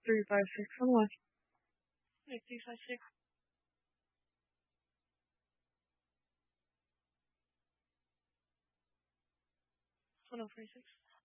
356 on what? 8356. One oh three six.